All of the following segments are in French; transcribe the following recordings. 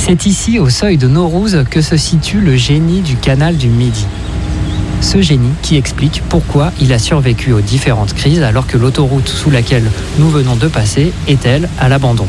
C'est ici, au seuil de Naurouz, que se situe le génie du canal du Midi. Ce génie qui explique pourquoi il a survécu aux différentes crises alors que l'autoroute sous laquelle nous venons de passer est, elle, à l'abandon.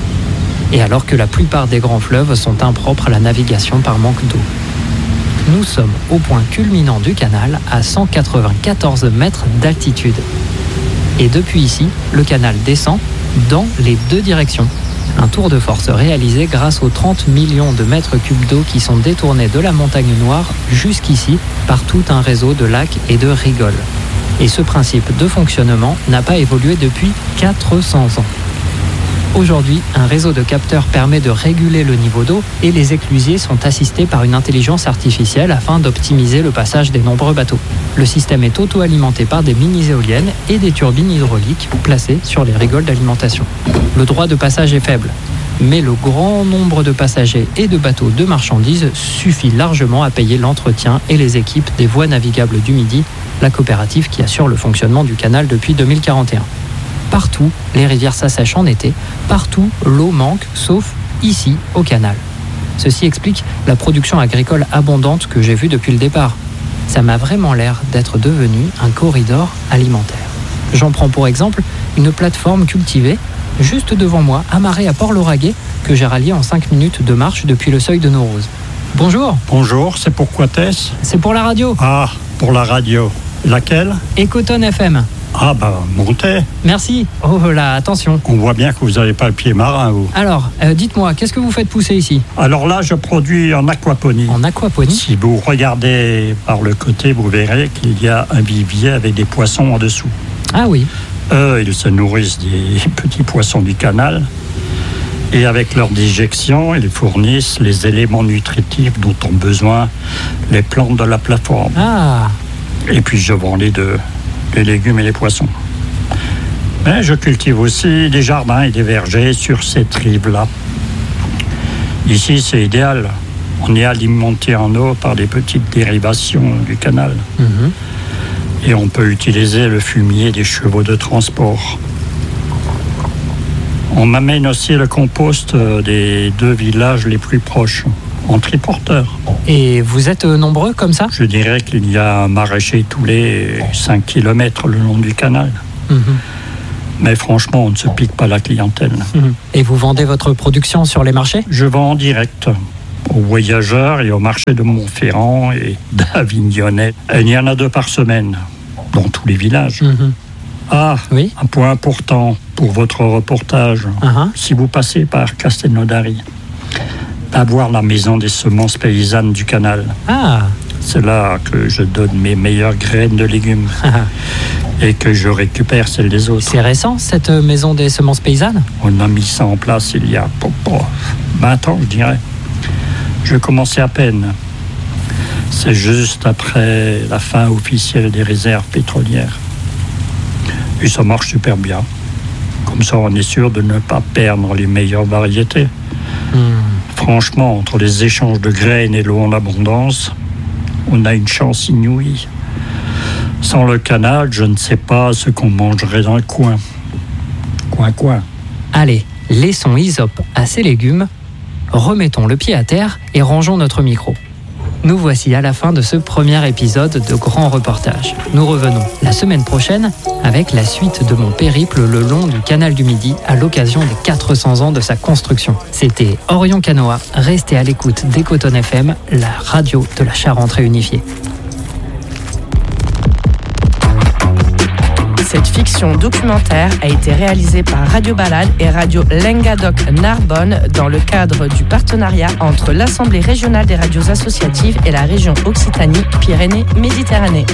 Et alors que la plupart des grands fleuves sont impropres à la navigation par manque d'eau. Nous sommes au point culminant du canal à 194 mètres d'altitude. Et depuis ici, le canal descend dans les deux directions. Un tour de force réalisé grâce aux 30 millions de mètres cubes d'eau qui sont détournés de la montagne Noire jusqu'ici par tout un réseau de lacs et de rigoles. Et ce principe de fonctionnement n'a pas évolué depuis 400 ans. Aujourd'hui, un réseau de capteurs permet de réguler le niveau d'eau et les éclusiers sont assistés par une intelligence artificielle afin d'optimiser le passage des nombreux bateaux. Le système est auto-alimenté par des mini-éoliennes et des turbines hydrauliques placées sur les rigoles d'alimentation. Le droit de passage est faible, mais le grand nombre de passagers et de bateaux de marchandises suffit largement à payer l'entretien et les équipes des voies navigables du Midi, la coopérative qui assure le fonctionnement du canal depuis 2041. Partout, les rivières s'assèchent en été. Partout, l'eau manque, sauf ici, au canal. Ceci explique la production agricole abondante que j'ai vue depuis le départ. Ça m'a vraiment l'air d'être devenu un corridor alimentaire. J'en prends pour exemple une plateforme cultivée, juste devant moi, amarrée à Port-Lauragais, que j'ai ralliée en 5 minutes de marche depuis le seuil de Naurouz. Bonjour. Bonjour, c'est pourquoi t'es-ce ? C'est pour la radio. Ah, pour la radio. Laquelle ? Écotonne FM. Ah montez. Merci. Oh là, attention. On voit bien que vous n'avez pas le pied marin, vous. Alors, dites-moi, qu'est-ce que vous faites pousser ici ? Alors là, je produis en aquaponie. En aquaponie ? Si vous regardez par le côté, vous verrez qu'il y a un vivier avec des poissons en dessous. Ah oui. Ils se nourrissent des petits poissons du canal. Et avec leur digestion, ils fournissent les éléments nutritifs dont ont besoin les plantes de la plateforme. Ah. Et puis je vends les deux. Les légumes et les poissons. Mais je cultive aussi des jardins et des vergers sur cette rive-là. Ici, c'est idéal. On est alimenté en eau par des petites dérivations du canal. Et on peut utiliser le fumier des chevaux de transport. On m'amène aussi le compost des 2 villages les plus proches, en triporteur. Et vous êtes nombreux comme ça ? Je dirais qu'il y a un maraîcher tous les 5 km le long du canal. Mais franchement, on ne se pique pas la clientèle. Et vous vendez votre production sur les marchés ? Je vends en direct aux voyageurs et au marché de Montferrand et d'Avignonnet. Il y en a 2 par semaine, dans tous les villages. Ah, oui. Un point important pour votre reportage. Si vous passez par Castelnaudary, à voir la maison des semences paysannes du canal. Ah. C'est là que je donne mes meilleures graines de légumes et que je récupère celles des autres. C'est récent, cette maison des semences paysannes ? On a mis ça en place il y a 20 ans, je dirais. Je commençais à peine. C'est juste après la fin officielle des réserves pétrolières. Et ça marche super bien. Comme ça, on est sûr de ne pas perdre les meilleures variétés. Franchement, entre les échanges de graines et l'eau en abondance, on a une chance inouïe. Sans le canal, je ne sais pas ce qu'on mangerait dans le coin. Coin. Allez, laissons Isop à ses légumes, remettons le pied à terre et rangeons notre micro. Nous voici à la fin de ce premier épisode de Grand Reportage. Nous revenons la semaine prochaine avec la suite de mon périple le long du canal du Midi à l'occasion des 400 ans de sa construction. C'était Orion Canoa, restez à l'écoute d'Écotonne FM, la radio de la Charente réunifiée. Cette fiction documentaire a été réalisée par Radio Balade et Radio Lengadok Narbonne dans le cadre du partenariat entre l'Assemblée régionale des radios associatives et la région Occitanie-Pyrénées-Méditerranée.